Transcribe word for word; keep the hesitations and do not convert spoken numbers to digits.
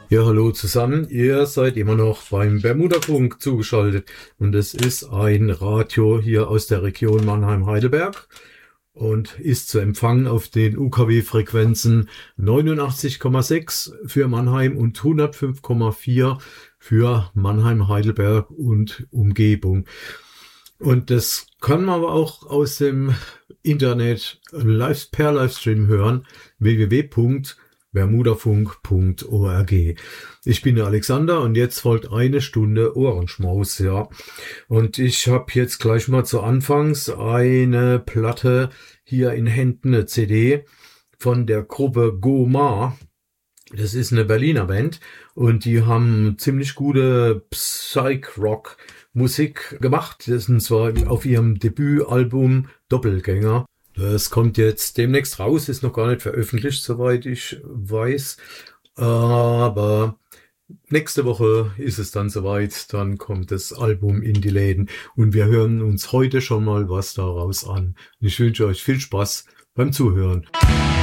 Ja, hallo zusammen. Ihr seid immer noch beim Bermuda-Funk zugeschaltet und es ist ein Radio hier aus der Region Mannheim-Heidelberg und ist zu empfangen auf den U K W-Frequenzen neunundachtzig Komma sechs für Mannheim und hundertfünf Komma vier für Mannheim-Heidelberg und Umgebung. Und das kann man aber auch aus dem Internet live per Livestream hören, w w w punkt bermudafunk punkt org. Ich bin der Alexander und jetzt folgt eine Stunde Ohrenschmaus, ja. Und ich habe jetzt gleich mal zu Anfangs eine Platte hier in Händen, eine C D von der Gruppe Goma. Das ist eine Berliner Band und die haben ziemlich gute Psych-Rock-Musik gemacht. Das ist zwar auf ihrem Debütalbum Doppelgänger. Das kommt jetzt demnächst raus, ist noch gar nicht veröffentlicht, soweit ich weiß. Aber nächste Woche ist es dann soweit, dann kommt das Album in die Läden. Und wir hören uns heute schon mal was daraus an. Ich wünsche euch viel Spaß beim Zuhören.